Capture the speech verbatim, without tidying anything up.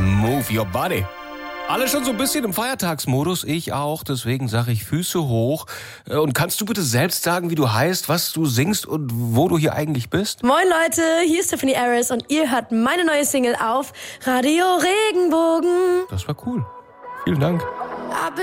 Move your body. Alle schon so ein bisschen im Feiertagsmodus, ich auch, deswegen sage ich Füße hoch. Und kannst du bitte selbst sagen, wie du heißt, was du singst und wo du hier eigentlich bist? Moin Leute, hier ist Tiffany Harris und ihr hört meine neue Single auf Radio Regenbogen. Das war cool. Vielen Dank.